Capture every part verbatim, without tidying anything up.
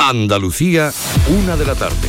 Andalucía, una de la tarde.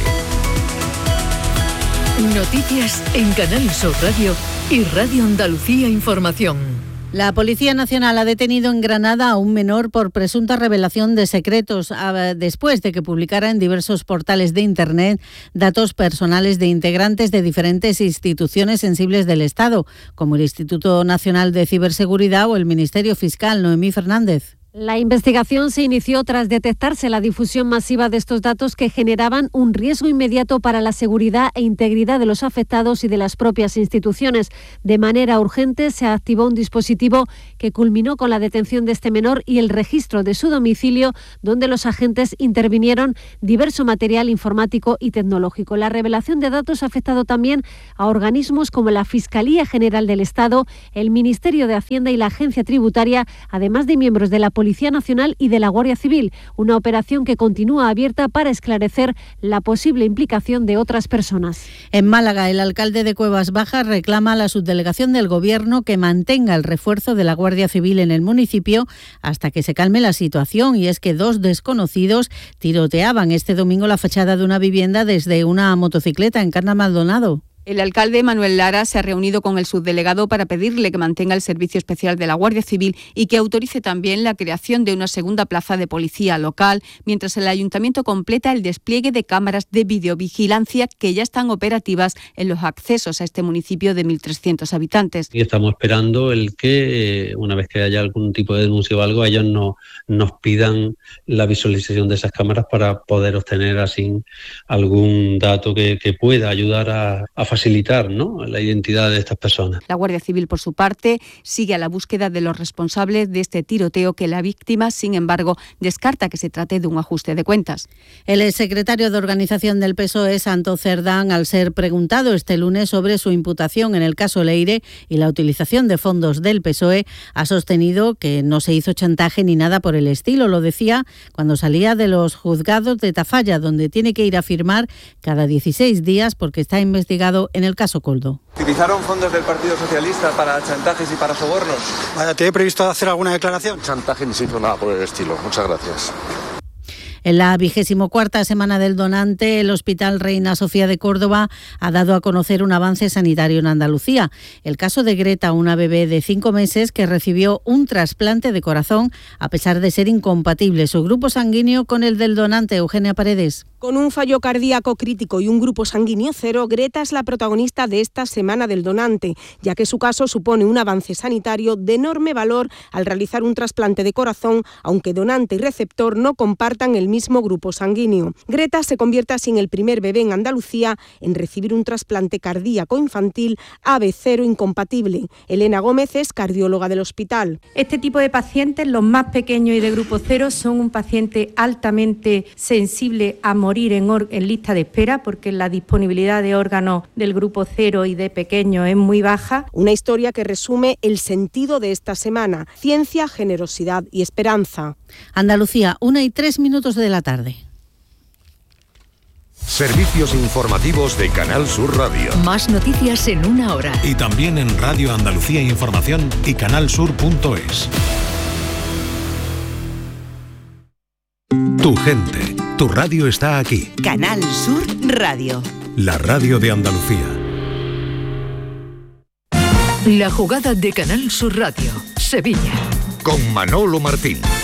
Noticias en Canal Sur Radio y Radio Andalucía Información. La Policía Nacional ha detenido en Granada a un menor por presunta revelación de secretos después de que publicara en diversos portales de Internet datos personales de integrantes de diferentes instituciones sensibles del Estado, como el Instituto Nacional de Ciberseguridad o el Ministerio Fiscal. Noemí Fernández. La investigación se inició tras detectarse la difusión masiva de estos datos que generaban un riesgo inmediato para la seguridad e integridad de los afectados y de las propias instituciones. De manera urgente se activó un dispositivo que culminó con la detención de este menor y el registro de su domicilio, donde los agentes intervinieron diverso material informático y tecnológico. La revelación de datos ha afectado también a organismos como la Fiscalía General del Estado, el Ministerio de Hacienda y la Agencia Tributaria, además de miembros de la Policía Nacional y de la Guardia Civil, una operación que continúa abierta para esclarecer la posible implicación de otras personas. En Málaga, el alcalde de Cuevas Bajas reclama a la subdelegación del Gobierno que mantenga el refuerzo de la Guardia Civil en el municipio hasta que se calme la situación, y es que dos desconocidos tiroteaban este domingo la fachada de una vivienda desde una motocicleta en Cana Maldonado. El alcalde Manuel Lara se ha reunido con el subdelegado para pedirle que mantenga el servicio especial de la Guardia Civil y que autorice también la creación de una segunda plaza de policía local, mientras el ayuntamiento completa el despliegue de cámaras de videovigilancia que ya están operativas en los accesos a este municipio de mil trescientos habitantes. Y estamos esperando el que, una vez que haya algún tipo de denuncia o algo, ellos no, nos pidan la visualización de esas cámaras para poder obtener así algún dato que, que pueda ayudar a, a facilitar, ¿no?, la identidad de estas personas. La Guardia Civil, por su parte, sigue a la búsqueda de los responsables de este tiroteo que la víctima, sin embargo, descarta que se trate de un ajuste de cuentas. El exsecretario de Organización del P S O E, Santo Cerdán, al ser preguntado este lunes sobre su imputación en el caso Leire y la utilización de fondos del P S O E, ha sostenido que no se hizo chantaje ni nada por el estilo. Lo decía cuando salía de los juzgados de Tafalla, donde tiene que ir a firmar cada dieciséis días porque está investigado en el caso Coldo. ¿Utilizaron fondos del Partido Socialista para chantajes y para sobornos? ¿Te he previsto hacer alguna declaración? Chantaje ni se hizo nada por el estilo. Muchas gracias. En la vigésimo cuarta semana del donante, el Hospital Reina Sofía de Córdoba ha dado a conocer un avance sanitario en Andalucía. El caso de Greta, una bebé de cinco meses que recibió un trasplante de corazón a pesar de ser incompatible su grupo sanguíneo con el del donante. Eugenia Paredes. Con un fallo cardíaco crítico y un grupo sanguíneo cero, Greta es la protagonista de esta Semana del Donante, ya que su caso supone un avance sanitario de enorme valor al realizar un trasplante de corazón, aunque donante y receptor no compartan el mismo grupo sanguíneo. Greta se convierte así en el primer bebé en Andalucía en recibir un trasplante cardíaco infantil A B cero incompatible. Elena Gómez es cardióloga del hospital. Este tipo de pacientes, los más pequeños y de grupo cero, son un paciente altamente sensible a morir en, or- en lista de espera, porque la disponibilidad de órganos del grupo cero y de pequeños es muy baja. Una historia que resume el sentido de esta semana: ciencia, generosidad y esperanza. Andalucía, una y tres minutos de la tarde. Servicios informativos de Canal Sur Radio. Más noticias en una hora. Y también en Radio Andalucía Información y canalsur punto es. Tu gente, tu radio está aquí. Canal Sur Radio. La radio de Andalucía. La jugada de Canal Sur Radio. Sevilla. Con Manolo Martín.